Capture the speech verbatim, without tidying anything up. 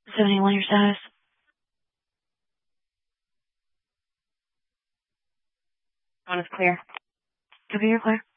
seventy-one your status. One is clear. Okay, you're clear.